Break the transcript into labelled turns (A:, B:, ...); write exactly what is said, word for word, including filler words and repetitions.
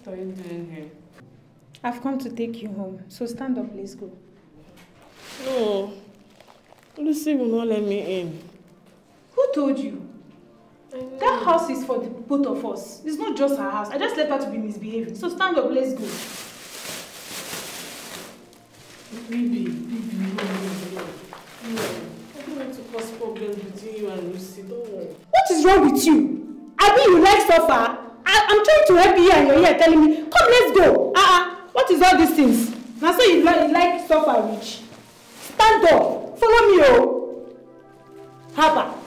A: What are you doing here?
B: I've come to take you home, so stand up, let's go.
A: No. Lucy will not let me in.
B: Who told you? That house is for the both of us. It's not just her house. I just left her to be misbehaving. So stand up, let's go.
A: Baby, baby, no, no, no. No. I don't want to cause problems between you and Lucy. Don't worry.
B: What is wrong with you? Abi, you like suffer? I, I'm trying to help you and you're here telling me, come, let's go. Uh-uh. What is all these things? Now say you like, you like suffer, rich. Stand up. Follow me, oh. Haba.